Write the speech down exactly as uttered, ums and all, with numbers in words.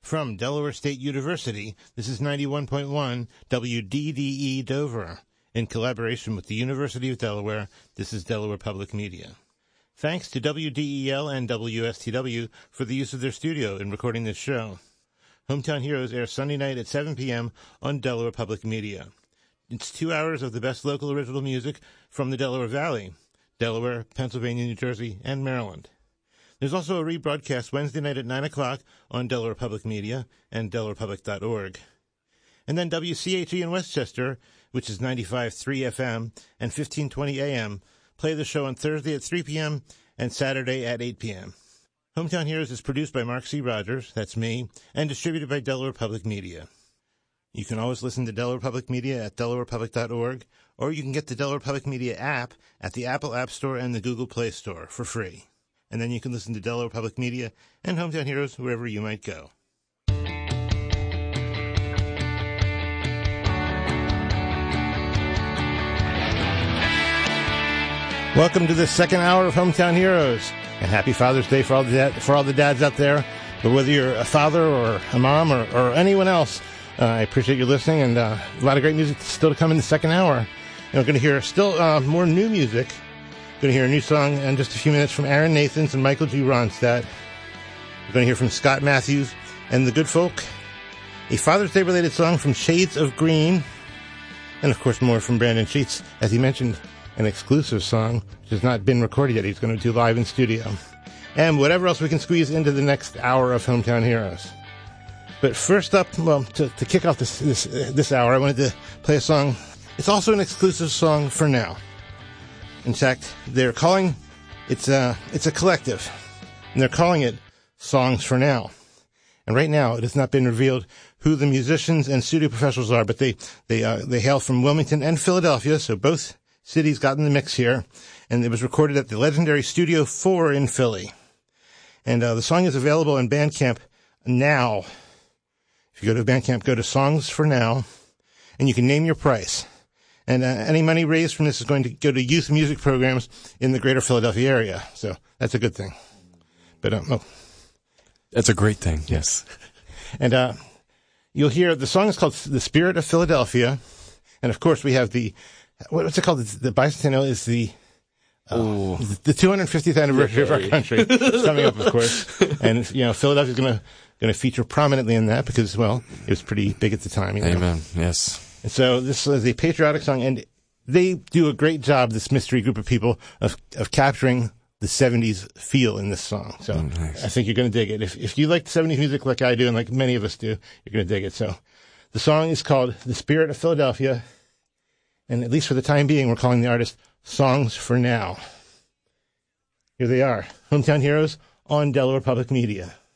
From Delaware State University, this is ninety-one point one W D D E Dover. In collaboration with the University of Delaware, this is Delaware Public Media. Thanks to W D E L and W S T W for the use of their studio in recording this show. Hometown Heroes airs Sunday night at seven p.m. on Delaware Public Media. It's two hours of the best local original music from the Delaware Valley, Delaware, Pennsylvania, New Jersey, and Maryland. There's also a rebroadcast Wednesday night at nine o'clock on Delaware Public Media and delaware public dot org. And then W C H E in Westchester, which is ninety-five point three F M and fifteen twenty A M, play the show on Thursday at three p.m. and Saturday at eight p.m. Hometown Heroes is produced by Mark C. Rogers, that's me, and distributed by Delaware Public Media. You can always listen to Delaware Public Media at delaware public dot org, or you can get the Delaware Public Media app at the Apple App Store and the Google Play Store for free. And then you can listen to Delaware Public Media and Hometown Heroes wherever you might go. Welcome to the second hour of Hometown Heroes, and happy Father's Day for all the dad, for all the dads out there. But whether you're a father or a mom or, or anyone else, uh, I appreciate you listening, and uh, a lot of great music still to come in the second hour. And we're going to hear still uh, more new music. We're going to hear a new song in just a few minutes from Aaron Nathans and Michael G. Ronstadt. We're going to hear from Scott Matthews and The Good Folk, a Father's Day related song from Shades of Green, and of course more from Brandon Sheets, as he mentioned, an exclusive song which has not been recorded yet. He's going to do live in studio. And whatever else we can squeeze into the next hour of Hometown Heroes. But first up, well, to, to kick off this, this, uh, this hour, I wanted to play a song. It's also an exclusive song for now. In fact, they're calling, it's a, it's a collective, and they're calling it Songs for Now. And right now, it has not been revealed who the musicians and studio professionals are, but they, they, uh, they hail from Wilmington and Philadelphia, so both cities got in the mix here, and it was recorded at the legendary Studio four in Philly. And uh, the song is available in Bandcamp now. If you go to Bandcamp, go to Songs for Now, and you can name your price. And uh, any money raised from this is going to go to youth music programs in the greater Philadelphia area. So that's a good thing. But um, oh. That's a great thing, yes. And uh, you'll hear the song is called The Spirit of Philadelphia. And, of course, we have the, what's it called? The bicentennial is the, uh, the two hundred fiftieth anniversary of our country. It's coming up, of course. And, you know, Philadelphia's going to going to feature prominently in that because, well, it was pretty big at the time. You know? Amen, yes. And so this is a patriotic song, and they do a great job, this mystery group of people, of of capturing the seventies feel in this song. So oh, nice. I think you're going to dig it. If if you like the seventies music like I do, and like many of us do, you're going to dig it. So the song is called The Spirit of Philadelphia, and at least for the time being, we're calling the artist Songs for Now. Here they are, Hometown Heroes on Delaware Public Media.